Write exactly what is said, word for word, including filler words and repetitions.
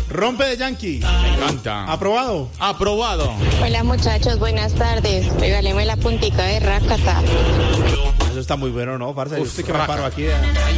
Rompe de Yankee. Me encanta. ¿Aprobado? Aprobado. Hola muchachos, buenas tardes. Regáleme la puntica de Rácata. Eso está muy bueno, ¿no, parce? Yo Uf, estoy que me raca. paro aquí.